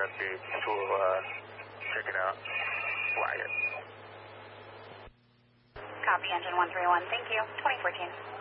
Southgate to check it out. Wyatt. Copy, engine 131. Thank you. 2014.